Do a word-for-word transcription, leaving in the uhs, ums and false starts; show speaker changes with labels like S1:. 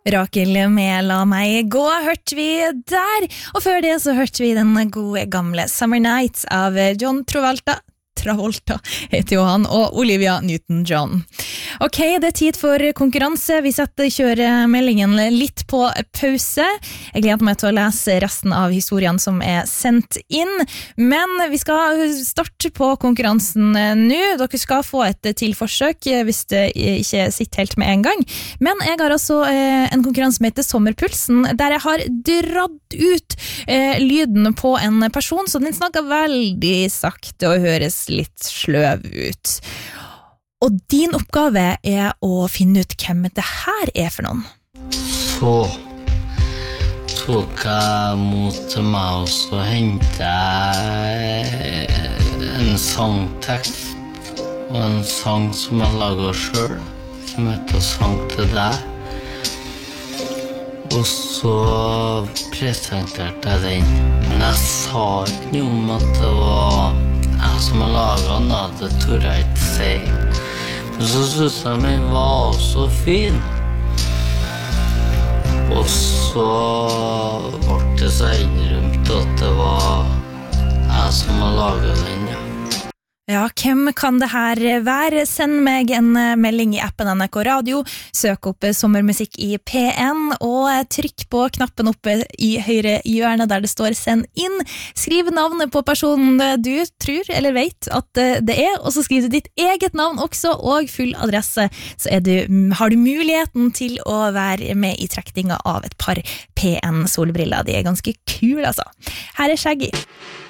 S1: Rakel med La meg gå hørte vi der, og før det så hørte vi den gode gamle Summer Nights av John Travolta. Travolta heter jo han, og Olivia Newton-John. Ok, det er tid for konkurranse. Vi setter kjøremeldingen litt på pause. Jeg gleder meg til å lese resten av historien som er sendt inn, men vi skal starte på konkurransen nå. Dere skal få et tilforsøk hvis det ikke sitter helt med en gang. Men jeg har altså en konkurranse som heter Sommerpulsen, der jeg har dratt ut lyden på en person, så den snakker veldig sakte og høres litt sløv ut. Og din oppgave er å finne ut hvem det her er for noen.
S2: Så tok jeg mot meg og så hentet jeg en sangtekst og en sang som jeg laget selv, som heter Sang til deg. Og så presenterte jeg den, men jeg sa ikke noe om at det var jeg som har laget den, da. Det tror jeg ikke si. Men så synes jeg den var så fin. Og så ble det så innrømt at det var jeg som har laget den, ja.
S1: Ja, hvem kan det her være? Send meg en melding i appen N R K Radio, søk opp sommermusikk i P N, og trykk på knappen oppe i høyre hjørne der det står send inn. Skriv navnet på personen du tror eller vet at det er, og så skriv du ditt eget navn også, og full adresse, så er du, har du muligheten til å være med i trekninga av et par P N-solbriller. De er ganske kule, altså. Her er Shaggy.